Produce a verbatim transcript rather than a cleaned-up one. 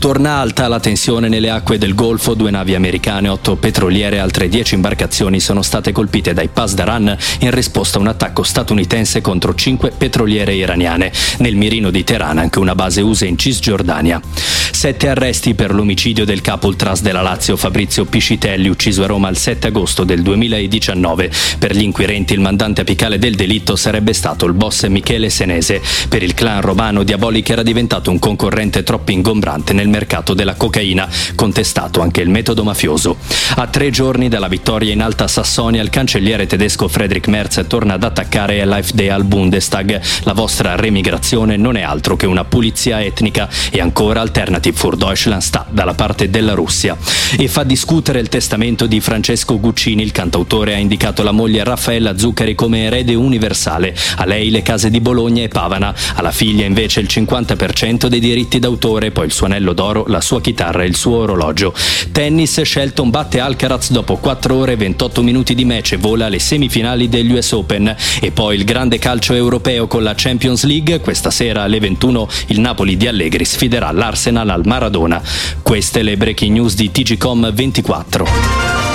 Torna alta la tensione nelle acque del Golfo. Due navi americane, otto petroliere e altre dieci imbarcazioni sono state colpite dai Pasdaran in risposta a un attacco statunitense contro cinque petroliere iraniane. Nel mirino di Teheran anche una base U S A in Cisgiordania. Sette arresti per l'omicidio del capo ultras della Lazio Fabrizio Piscitelli, ucciso a Roma il sette agosto del duemiladiciannove. Per gli inquirenti il mandante apicale del delitto sarebbe stato il boss Michele Senese. Per il clan romano Diabolic era diventato un concorrente troppo ingombrante nel mercato della cocaina, contestato anche il metodo mafioso. A tre giorni dalla vittoria in Alta Sassonia, il cancelliere tedesco Friedrich Merz torna ad attaccare l'AfD al Bundestag. La vostra remigrazione non è altro che una pulizia etnica, e ancora Alternative für Deutschland sta dalla parte della Russia. E fa discutere il testamento di Francesco Guccini. Il cantautore ha indicato la moglie Raffaella Zuccheri come erede universale, a lei le case di Bologna e Pavana, alla figlia invece il cinquanta per cento dei diritti d'autore, poi il suo anello d'oro, la sua chitarra e il suo orologio. Tennis, Shelton batte Alcaraz dopo quattro ore e ventotto minuti di match e vola alle semifinali degli U S Open. E poi il grande calcio europeo con la Champions League. Questa sera alle ventuno il Napoli di Allegri sfiderà l'Arsenal al Maradona. Queste le breaking news di T G Com ventiquattro.